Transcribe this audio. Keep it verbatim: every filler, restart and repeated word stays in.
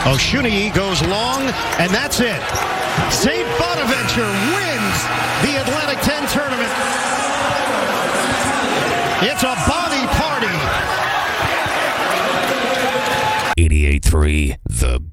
Oshuniyi goes long, and that's it. Saint Bonaventure wins the Atlantic ten tournament. It's a body party. eighty-eight point three The